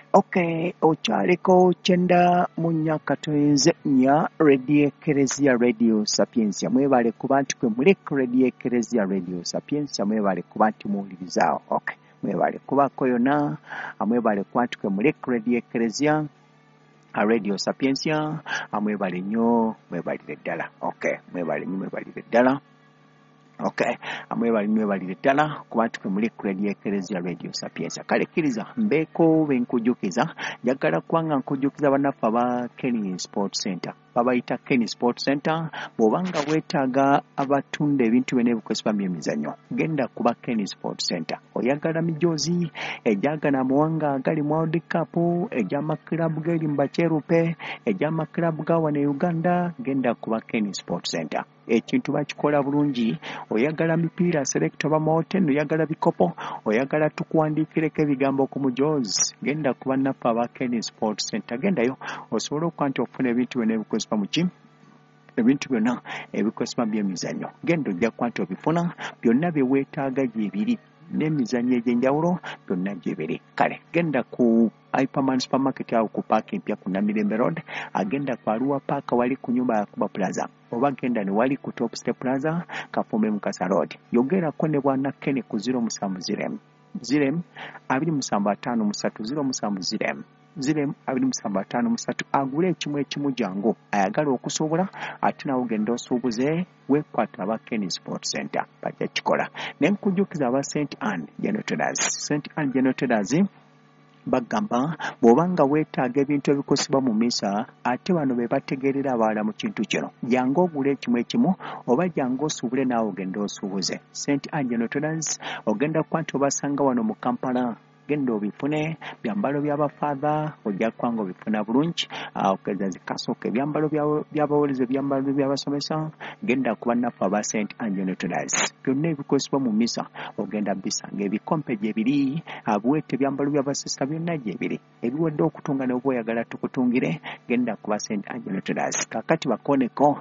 Okay, okyaliko kyenda mu nnyakatoyinze nnya Radio Eklezia Radio Sapiensia. Mwebale kuba nti kwe muleka Radio Eklezia Radio Sapiensia, mwebale kuba nti muwulirizaawo. Okay, mwebale kubako yonna, mwebale kuba nti kwe muleka Radio Eklezia Radio Sapiensia, mwebale nnyo, mwebalire ddala. Okay, mwebale nnyo, mwebalire ddala. Okay, mwebalire ddala kuba nti kwe muli ku Radio Eklezia Radio Sapiensia. Kale kkiriza mbeeko benkujukiza, njagala kubanga nkujukiza bannaffe aba Kenny Sports Center. Babayita Kenny Sports Center. Bw'obanga weetaaga abatunda ebintu byonna ebikozesebwa mu byemizannyo, genda kuba Kenny Sports Center. Oyagala mijoozi egyagala amawanga agali mu World Cup, egy'amakirabu g'eri mu bakyerupe, egy'amakirabu ga wano e Uganda, genda kuba Kenny Sports Center. Ekintu bakikola bulungi. Oyagala mipiira select oba mountain, oyagala bikopo, oyagala tukuwandiikireko ebigambo ku mujoozi, genda ku bannaffe aba Kenny Sports Center. Gendayo osobole okuba nti ofuna ebintu byonna ebikozesebwa mu ki, ebintu byonna ebikozesebwa by'emizannyo. Genda ojja kuba nti obifuna byonna bye weetaaga gyebiri, n'emizannyo egy'enjawulo byonna gyebiri. Kale genda ku Hyperman Supermarket awo ku paaka empya ku Namirembe Road, agenda ku Arua Park wali ku nyumba ya Kuba Plaza, oba genda ne wali ku Top Step Plaza Kafume Mukasa Road. Yogerako ne bwana Kenny ku 070 27553 070 agule ekimu jangu. Ayagala okusobola ate nawe genda osuubuze, weekwata aba Kenny Sports Center bajja kikola. Ne nkujukiza aba St. Anne General Traders bagamba bw'obanga weetaaga ebintu ebikozesebwa mu misa, ate bano be bategeerera abalala mu kintu kino, jangu ogule ekimu oba jangu osuubule naawe ogenda osuubuze. St. Anne General Traders ogenda kuba nti obasanga wano mu Kampala. Genda obifune, byambalo by'abafaadha ojja kwanga obifuna bulungi. Okeza zikasooka ebyambalo by'abawolezi, ebyambalo by'abasomesa, genda ku bannaffe aba St. Anne General Traders. Byonna ebikozesebwa mu misa ogenda bisanga. Ebikompe gyebiri, abuwete ebyambalo by'abasista byonna gyebiri. Ebiwedde okutunga ne bwe oyagala tukutungire, genda ku ba St. Anne General Traders. Kakati bakoneko,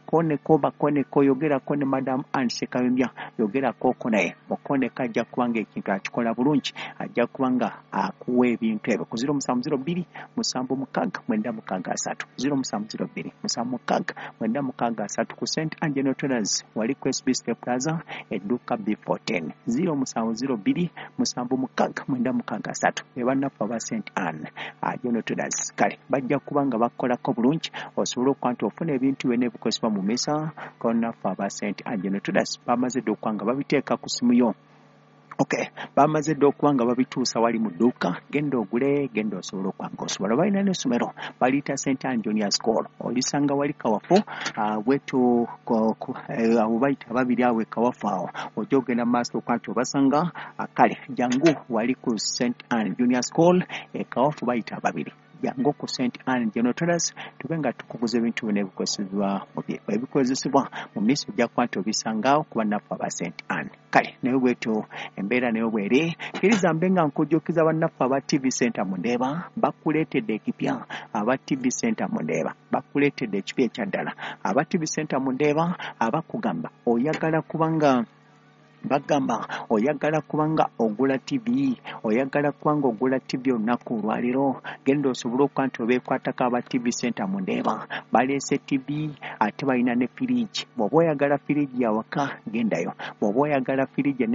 yogerako ne Madam Anne Ssekayumbya, yogerako naye. Mukoneko ajja kubanga ekintu akikola bulungi, ajja kubanga akuwa ebintu ebyo ku 0702 76 963 0702 76 963 ku St. Anne General Traders wali ku SB Step Plaza edduuka B14 0702 76 963 ebannaffe aba St. Anne General Traders. Kale bajja kubanga bakolako bulungi osobola okuba nti ofuna ebintu byonna ebikozesebwa mu misa ku bannaffe aba St. Anne General Traders. Bamaze dda okuba nga babiteeka ku simu yo. Okay, bamaze dda okuba nga babituusa wali mu dduuka, genda ogule, genda osobole okwanga osobola. Balina n'essomero baliyita St. Anne Junior School, olisanga wali Kawafu wetu abo bayita babiri awo Kawafu awo, ojja ogenda mu maaso okuba nti obasanga. Kale jangu wali ku St. Anne Junior School Kawafu bayita babiri. Jangu ku St. Anne General Traders tube nga tukuguza ebintu byonna ebikozesebwa mu misa, ojja kuba nti obisangawo ku bannaffe aba St. Anne. Kale naye bwetyo embeera nayo bweri. Kkiriza mbe nga nkujjukiza bannaffe aba TV Center Mundeeba bakuleetedde ekipya. Aba TV Center Mundeeba bakuleetedde ekipya ekyaddala. Aba TV Center Mundeeba abakugamba oyagala kubanga ogula TV, oyagala kubanga ogula TV olunaku olwaliro, genda osobole okuba nti obeekwatako aba TV Center Mundeeba. Baleese TV ate balina ne firiji. Bw'oba oyagala firiji yawaka, gendayo. Bw'oba oyagala firiji